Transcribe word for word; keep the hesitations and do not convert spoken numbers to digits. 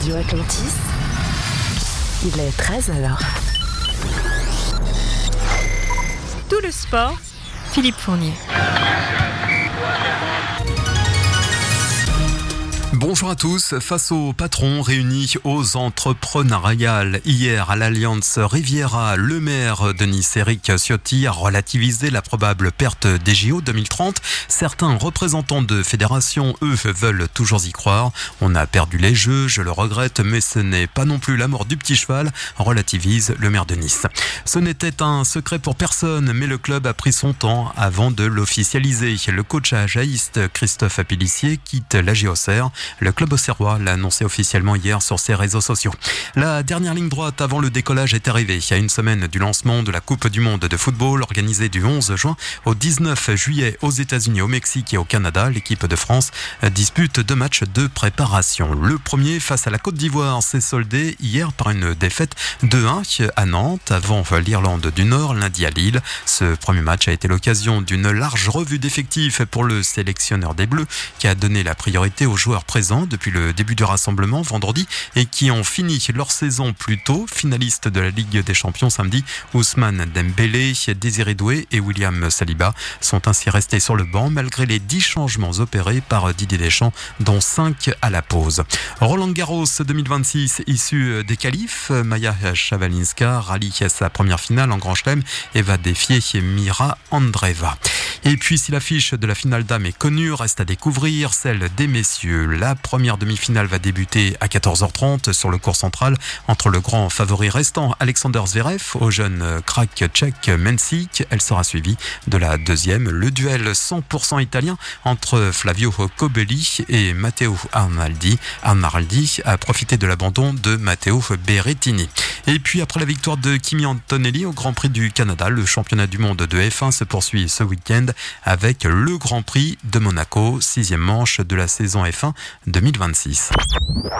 Radio Atlantis, il est treize heures. Tout le sport, Philippe Fournier. Bonjour à tous. Face aux patrons réunis aux entrepreneuriales hier à l'Alliance Riviera, le maire de Nice, Éric Ciotti, a relativisé la probable perte des J O deux mille trente. Certains représentants de fédérations, eux, veulent toujours y croire. On a perdu les Jeux, je le regrette, mais ce n'est pas non plus la mort du petit cheval, relativise le maire de Nice. Ce n'était un secret pour personne, mais le club a pris son temps avant de l'officialiser. Le coach ajaïste Christophe Apilissier quitte la J O C R. Le club auxerrois l'a annoncé officiellement hier sur ses réseaux sociaux. La dernière ligne droite avant le décollage est arrivée. Il y a une semaine du lancement de la Coupe du Monde de football organisée du onze juin au dix-neuf juillet aux États-Unis, au Mexique et au Canada. L'équipe de France dispute deux matchs de préparation. Le premier face à la Côte d'Ivoire s'est soldé hier par une défaite deux un à Nantes avant l'Irlande du Nord lundi à Lille. Ce premier match a été l'occasion d'une large revue d'effectifs pour le sélectionneur des Bleus qui a donné la priorité aux joueurs présents depuis le début du rassemblement vendredi et qui ont fini leur saison plus tôt. Finalistes de la Ligue des Champions samedi, Ousmane Dembélé, Désiré Doué et William Saliba sont ainsi restés sur le banc malgré les dix changements opérés par Didier Deschamps, dont cinq à la pause. Roland Garros deux mille vingt-six, issu des qualifs, Maja Šabalinska rallie sa première finale en Grand Chelem et va défier Mira Andreeva. Et puis si l'affiche de la finale dames est connue, reste à découvrir celle des messieurs. La première demi-finale va débuter à quatorze heures trente sur le court central entre le grand favori restant Alexander Zverev au jeune crack tchèque Mensik. Elle sera suivie de la deuxième, le duel cent pour cent italien entre Flavio Cobolli et Matteo Arnaldi. Arnaldi a profité de l'abandon de Matteo Berrettini. Et puis après la victoire de Kimi Antonelli au Grand Prix du Canada, le championnat du monde de F un se poursuit ce week-end avec le Grand Prix de Monaco, sixième manche de la saison F un deux mille vingt-six.